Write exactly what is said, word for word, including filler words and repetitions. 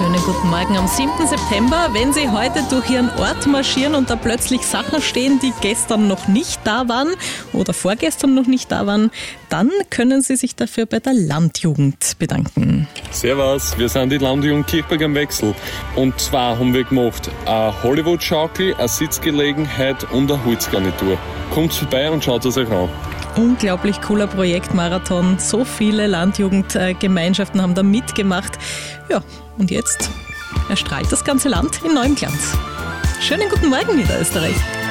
Schönen guten Morgen am siebten September. Wenn Sie heute durch Ihren Ort marschieren und da plötzlich Sachen stehen, die gestern noch nicht da waren oder vorgestern noch nicht da waren, dann können Sie sich dafür bei der Landjugend bedanken. Servus, wir sind die Landjugend Kirchberg am Wechsel. Und zwar haben wir gemacht eine Hollywood-Schaukel, eine Sitzgelegenheit und eine Holzgarnitur. Kommt vorbei und schaut es euch an. Unglaublich cooler Projektmarathon. So viele Landjugendgemeinschaften haben da mitgemacht. Ja, und jetzt erstrahlt das ganze Land in neuem Glanz. Schönen guten Morgen, Niederösterreich.